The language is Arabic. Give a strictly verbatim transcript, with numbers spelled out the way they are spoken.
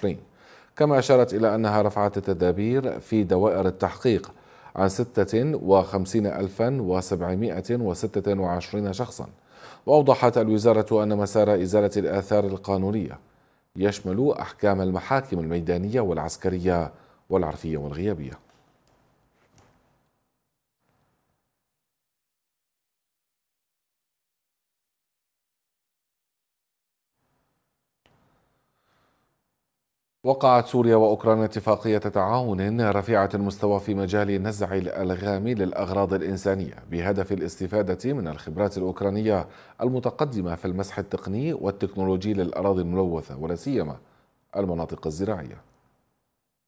وعشرين. كما أشارت إلى أنها رفعت التدابير في دوائر التحقيق عن ستة وخمسين ألفا وسبعمائة وستة وعشرين شخصا. وأوضحت الوزارة أن مسار إزالة الآثار القانونية يشمل أحكام المحاكم الميدانية والعسكرية والعرفية والغيابية. وقعت سوريا وأوكرانيا اتفاقية تعاون رفيعة المستوى في مجال نزع الألغام للأغراض الإنسانية بهدف الاستفادة من الخبرات الأوكرانية المتقدمة في المسح التقني والتكنولوجي للأراضي الملوثة ولا سيما المناطق الزراعية.